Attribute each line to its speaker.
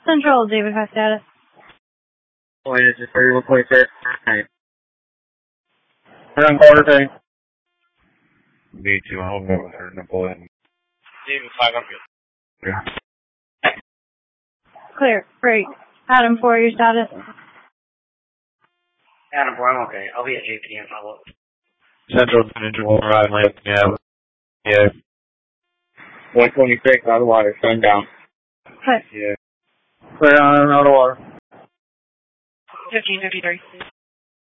Speaker 1: Central, David 5 status.
Speaker 2: Wait, is this 31.6? Right. On quarter thing.
Speaker 3: B2, I'll go with her, Napoleon.
Speaker 4: David 5, I'm good.
Speaker 3: Yeah.
Speaker 1: Clear. Great. Adam 4, your status.
Speaker 4: Adam 4, I'm okay. I'll be at JP and follow up.
Speaker 3: Central Ninja will ride land. Yeah.
Speaker 2: 126 out of water, sundown.
Speaker 1: Clear.
Speaker 3: Yeah.
Speaker 2: Clear on out of water.
Speaker 4: 1553.